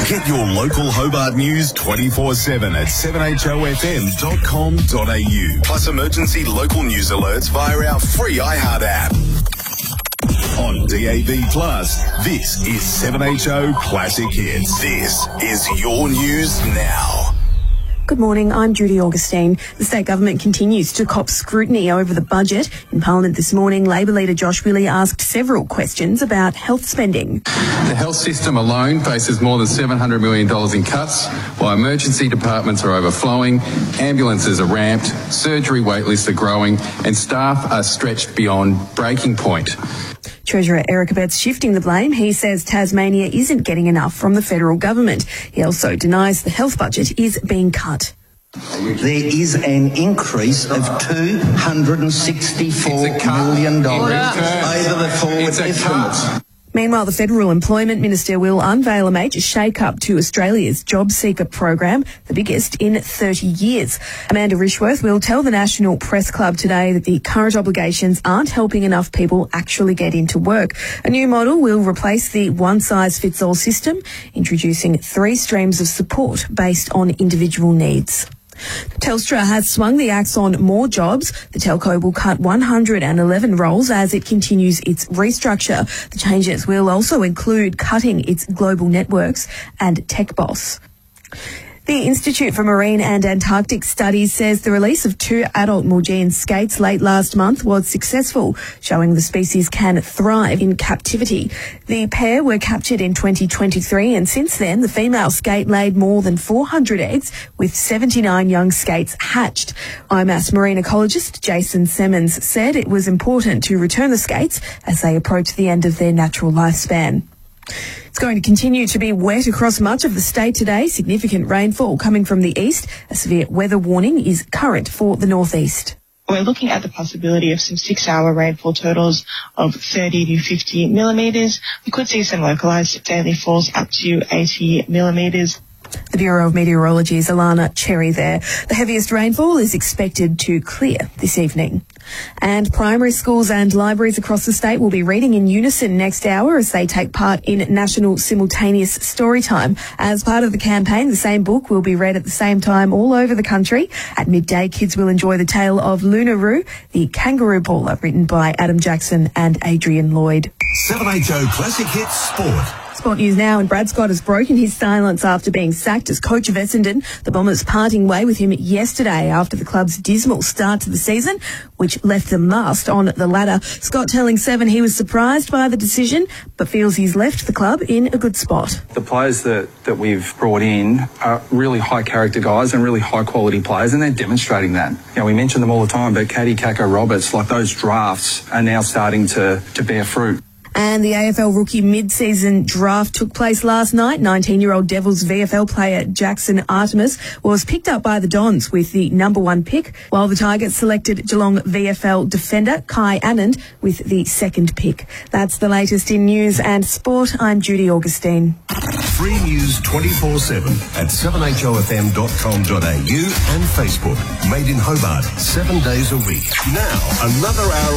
Get your local Hobart news 24/7 at 7hofm.com.au. Plus emergency local news alerts via our free iHeart app. On DAB+, this is 7HO Classic Hits. This is your news now. Good morning, I'm Judy Augustine. The state government continues to cop scrutiny over the budget. In Parliament this morning, Labor leader Josh Willey asked several questions about health spending. The health system alone faces more than $700 million in cuts, while emergency departments are overflowing, ambulances are ramped, surgery wait lists are growing, and staff are stretched beyond breaking point. Treasurer Eric Abetz shifting the blame. He says Tasmania isn't getting enough from the federal government. He also denies the health budget is being cut. There is an increase of $264 million over the forward estimates. Meanwhile, the Federal Employment Minister will unveil a major shake-up to Australia's Job Seeker program, the biggest in 30 years. Amanda Rishworth will tell the National Press Club today that the current obligations aren't helping enough people actually get into work. A new model will replace the one-size-fits-all system, introducing 3 streams of support based on individual needs. Telstra has swung the axe on more jobs. The telco will cut 111 roles as it continues its restructure. The changes will also include cutting its global networks and Tech Boss. The Institute for Marine and Antarctic Studies says the release of 2 adult Maugean skates late last month was successful, showing the species can thrive in captivity. The pair were captured in 2023 and since then the female skate laid more than 400 eggs with 79 young skates hatched. IMAS marine ecologist Jason Simmons said it was important to return the skates as they approach the end of their natural lifespan. It's going to continue to be wet across much of the state today. Significant rainfall coming from the east. A severe weather warning is current for the northeast. We're looking at the possibility of some 6-hour rainfall totals of 30 to 50 millimetres. We could see some localised daily falls up to 80 millimetres. The Bureau of Meteorology's Alana Cherry there. The heaviest rainfall is expected to clear this evening. And primary schools and libraries across the state will be reading in unison next hour as they take part in National Simultaneous Storytime. As part of the campaign, the same book will be read at the same time all over the country. At midday, kids will enjoy the tale of Lunaroo, the kangaroo baller, written by Adam Jackson and Adrian Lloyd. 7HO Classic Hits Sport. Sport news now, and Brad Scott has broken his silence after being sacked as coach of Essendon. The Bombers parting way with him yesterday after the club's dismal start to the season, which left them last on the ladder. Scott telling Seven he was surprised by the decision, but feels he's left the club in a good spot. The players that we've brought in are really high character guys and really high quality players, and they're demonstrating that. You know, we mention them all the time, but Caddy, Kako, Roberts, like those drafts are now starting to bear fruit. And the AFL rookie mid-season draft took place last night. 19-year-old Devils VFL player Jackson Artemis was picked up by the Dons with the number 1 pick, while the Tigers selected Geelong VFL defender Kai Anand with the 2nd pick. That's the latest in news and sport. I'm Judy Augustine. Free news 24/7 at 7hofm.com.au and Facebook. Made in Hobart 7 days a week. Now, another hour